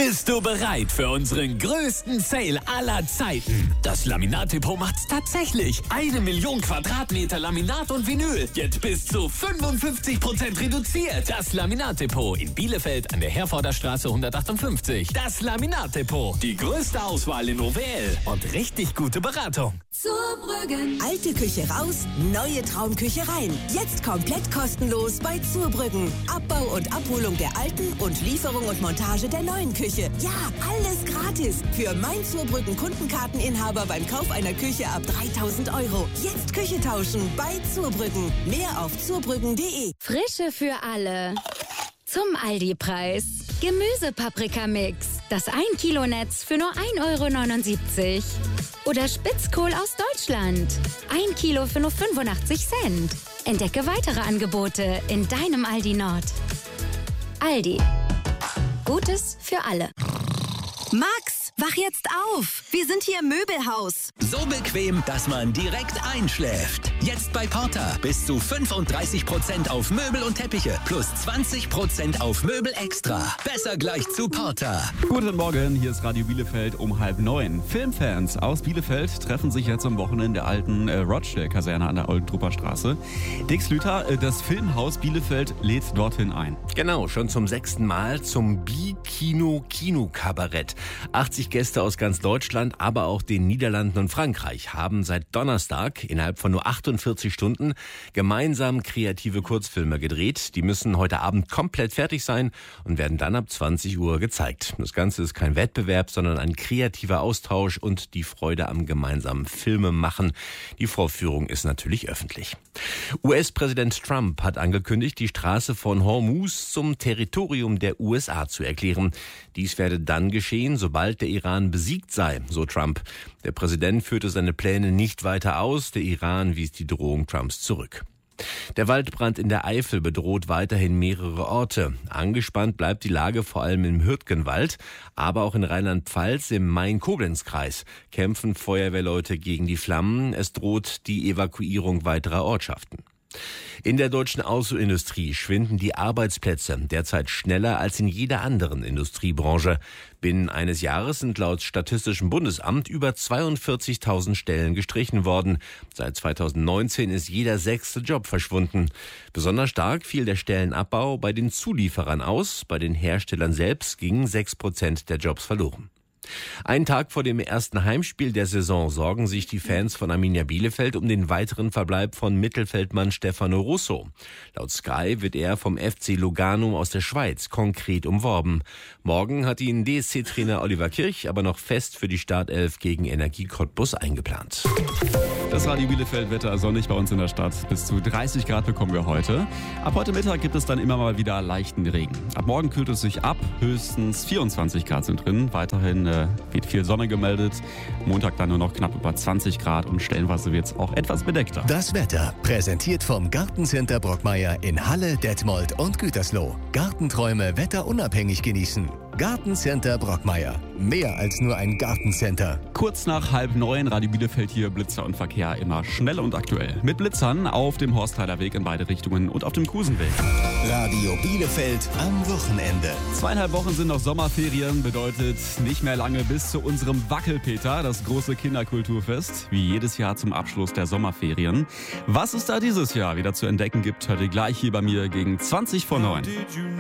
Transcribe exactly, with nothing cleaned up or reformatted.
Bist du bereit für unseren größten Sale aller Zeiten? Das Laminat-Depot macht's tatsächlich. Eine Million Quadratmeter Laminat und Vinyl. Jetzt bis zu fünfundfünfzig Prozent reduziert. Das Laminat-Depot in Bielefeld an der Herforder Straße hundertachtundfünfzig. Das Laminat-Depot. Die größte Auswahl in O W L und richtig gute Beratung. Zurbrüggen. Alte Küche raus, neue Traumküche rein. Jetzt komplett kostenlos bei Zurbrüggen. Abbau und Abholung der alten und Lieferung und Montage der neuen Küche. Ja, alles gratis. Für mein Zurbrüggen Kundenkarteninhaber beim Kauf einer Küche ab dreitausend Euro. Jetzt Küche tauschen bei Zurbrüggen. Mehr auf zurbrüggen punkt de. Frische für alle. Zum Aldi-Preis. Gemüsepaprikamix. Das ein Kilo Netz für nur ein Euro neunundsiebzig. Oder Spitzkohl aus Deutschland. Ein Kilo für nur fünfundachtzig Cent. Entdecke weitere Angebote in deinem Aldi Nord. Aldi. Gutes für alle. Max, wach jetzt auf. Wir sind hier im Möbelhaus. So bequem, dass man direkt einschläft. Jetzt bei Porter. Bis zu fünfunddreißig Prozent auf Möbel und Teppiche. Plus zwanzig Prozent auf Möbel extra. Besser gleich zu Porter. Guten Morgen, hier ist Radio Bielefeld um halb neun. Filmfans aus Bielefeld treffen sich jetzt am Wochenende in der alten äh, Rochdale-Kaserne an der Oldentrupper Straße. Dix Lüther, äh, das Filmhaus Bielefeld lädt dorthin ein. Genau, schon zum sechsten Mal zum Bi-Kino-Kino-Kabarett. achtzig Gäste aus ganz Deutschland, aber auch den Niederlanden und Frankreich haben seit Donnerstag innerhalb von nur achtundvierzig Stunden gemeinsam kreative Kurzfilme gedreht. Die müssen heute Abend komplett fertig sein und werden dann ab zwanzig Uhr gezeigt. Das Ganze ist kein Wettbewerb, sondern ein kreativer Austausch und die Freude am gemeinsamen Filmemachen. Die Vorführung ist natürlich öffentlich. U S-Präsident Trump hat angekündigt, die Straße von Hormuz zum Territorium der U S A zu erklären. Dies werde dann geschehen, sobald der Iran besiegt sei, so Trump. Der Präsident führte seine Pläne nicht weiter aus. Der Iran wies die Drohung Trumps zurück. Der Waldbrand in der Eifel bedroht weiterhin mehrere Orte. Angespannt bleibt die Lage vor allem im Hürtgenwald, aber auch in Rheinland-Pfalz im Main-Koblenz-Kreis kämpfen Feuerwehrleute gegen die Flammen. Es droht die Evakuierung weiterer Ortschaften. In der deutschen Autoindustrie schwinden die Arbeitsplätze derzeit schneller als in jeder anderen Industriebranche. Binnen eines Jahres sind laut Statistischem Bundesamt über zweiundvierzigtausend Stellen gestrichen worden. Seit zweitausendneunzehn ist jeder sechste Job verschwunden. Besonders stark fiel der Stellenabbau bei den Zulieferern aus. Bei den Herstellern selbst gingen sechs Prozent der Jobs verloren. Einen Tag vor dem ersten Heimspiel der Saison sorgen sich die Fans von Arminia Bielefeld um den weiteren Verbleib von Mittelfeldmann Stefano Russo. Laut Sky wird er vom F C Lugano aus der Schweiz konkret umworben. Morgen hat ihn D S C-Trainer Oliver Kirch aber noch fest für die Startelf gegen Energie Cottbus eingeplant. Das Radio Bielefeld-Wetter sonnig bei uns in der Stadt. Bis zu dreißig Grad bekommen wir heute. Ab heute Mittag gibt es dann immer mal wieder leichten Regen. Ab morgen kühlt es sich ab. Höchstens vierundzwanzig Grad sind drin. Weiterhin äh, wird viel Sonne gemeldet. Montag dann nur noch knapp über zwanzig Grad und stellenweise wird es auch etwas bedeckter. Das Wetter präsentiert vom Gartencenter Brockmeier in Halle, Detmold und Gütersloh. Gartenträume wetterunabhängig genießen. Gartencenter Brockmeier. Mehr als nur ein Gartencenter. Kurz nach halb neun, Radio Bielefeld hier, Blitzer und Verkehr immer schnell und aktuell. Mit Blitzern auf dem Horstheiler Weg in beide Richtungen und auf dem Kusenweg. Radio Bielefeld am Wochenende. Zweieinhalb Wochen sind noch Sommerferien, bedeutet nicht mehr lange bis zu unserem Wackelpeter, das große Kinderkulturfest, wie jedes Jahr zum Abschluss der Sommerferien. Was es da dieses Jahr wieder zu entdecken gibt, hört ihr gleich hier bei mir gegen zwanzig vor neun.